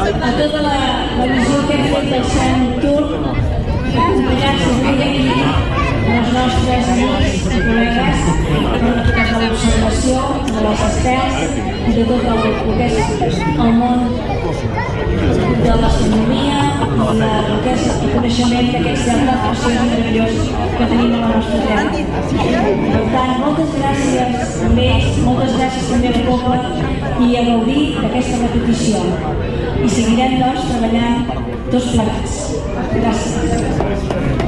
a tota la visió que hem fet del Sant Nocturn, acompanyats avui aquí els nostres amics i col·legues de l'observació, de les estels i de tot el que és el món de l'astronomia, el que és el coneixement d'aquests cercles preciosos i meravellosos que tenim a la nostra terra. Per tant, moltes gràcies a ells, moltes gràcies també al poble i a gaudir d'aquesta repetició. I seguirem, doncs, treballant tots plegats. Gràcies.